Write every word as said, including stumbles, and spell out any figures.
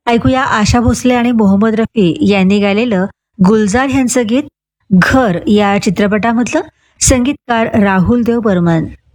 ऐकूया आशा भोसले आणि मोहम्मद रफी यांनी गायलेलं गुलजार यांचं गीत घर या चित्रपटामधलं. संगीतकार राहुल देव बर्मन.